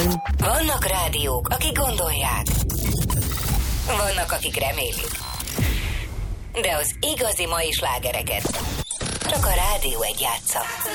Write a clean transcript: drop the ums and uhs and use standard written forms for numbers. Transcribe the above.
Stockholm. Vannak rádiók, akik gondolják. Vannak, akik remélik. De az igazi mai slágereket csak a Rádió 1 játsza.